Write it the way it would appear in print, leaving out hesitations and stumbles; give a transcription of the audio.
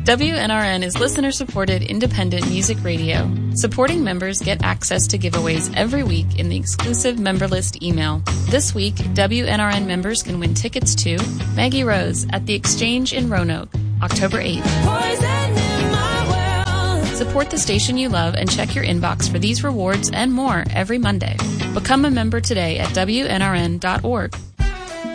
WNRN is listener-supported independent music radio. Supporting members get access to giveaways every week in the exclusive member list email. This week, WNRN members can win tickets to Maggie Rose at the Exchange in Roanoke, October 8th. Support the station you love and check your inbox for these rewards and more every Monday. Become a member today at WNRN.org.